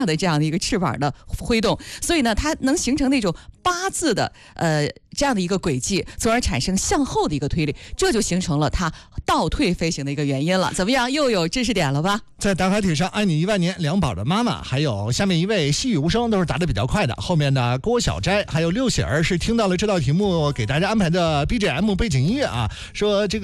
的这样的一个翅膀的挥动，所以呢，它能形成那种八字的这样的一个轨迹，从而产生向后的一个推力，这就形成了它倒退飞行的一个原因了。怎么样，又有知识点了吧？ 在打卡帖上，爱你1万年两宝的妈妈，还有下面一位细语无声，都是答得比较快的。后面的郭小斋还有六喜儿是听到了这道题目给大家安排的 BGM 背景音乐啊，说这个。